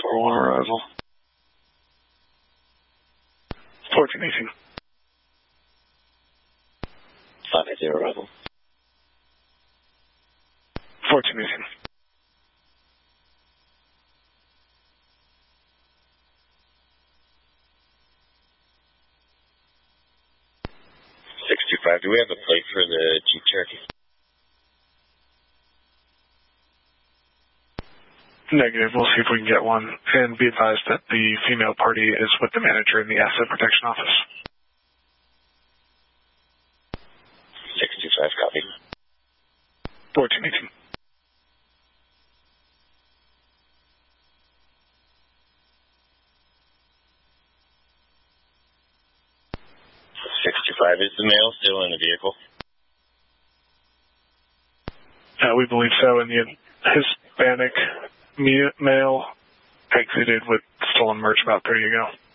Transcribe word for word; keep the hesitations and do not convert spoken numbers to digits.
four one arrival. fourteen eighteen. five eighty arrival. fourteen eighteen. six two five, do we have a plate for the Jeep Cherokee? Negative. We'll see if we can get one. And be advised that the female party is with the manager in the asset protection office. six two five, copy. fourteen eighteen. six two five, is the male still in the vehicle? Uh, we believe so, and the Hispanic male exited with stolen merch about thirty ago.